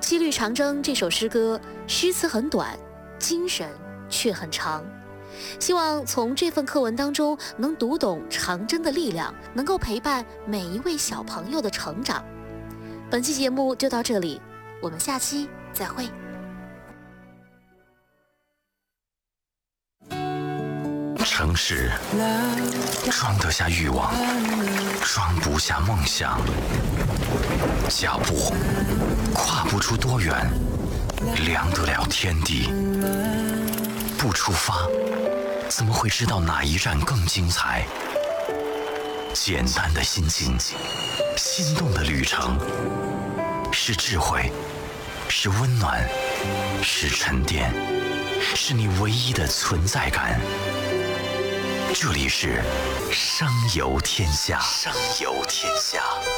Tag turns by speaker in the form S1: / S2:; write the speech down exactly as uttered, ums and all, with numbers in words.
S1: 西律长征》这首诗歌诗词很短，精神却很长。希望从这份课文当中能读懂长征的力量，能够陪伴每一位小朋友的成长。本期节目就到这里，我们下期再会。
S2: 城市装得下欲望，装不下梦想。脚步跨不出多远，量得了天地。不出发，怎么会知道哪一站更精彩？简单的心情，心动的旅程，是智慧，是温暖，是沉淀，是你唯一的存在感。这里是商游天下，商游天下。